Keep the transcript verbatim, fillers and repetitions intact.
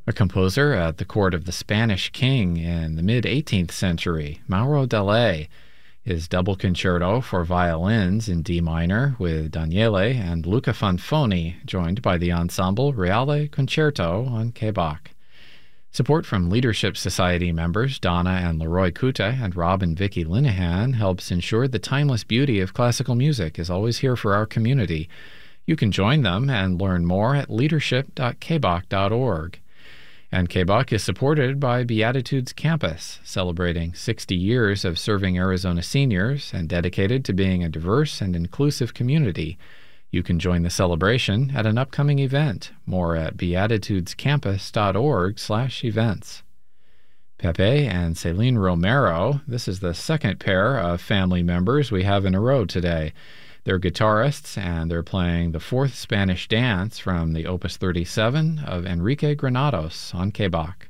A composer at the court of the Spanish king in the mid-eighteenth century, Mauro Delay. His double concerto for violins in D minor with Daniele and Luca Fanfoni, joined by the ensemble Reale Concerto on K Bach. Support from Leadership Society members Donna and Leroy Kuta and Rob and Vicky Linehan helps ensure the timeless beauty of classical music is always here for our community. You can join them and learn more at leadership dot k bach dot org. And K Bach is supported by Beatitudes Campus, celebrating sixty years of serving Arizona seniors and dedicated to being a diverse and inclusive community. You can join the celebration at an upcoming event. More at beatitudes campus dot org slash events. Pepe and Celine Romero, this is the second pair of family members we have in a row today. They're guitarists, and they're playing the fourth Spanish dance from the Opus thirty-seven of Enrique Granados on K Bach.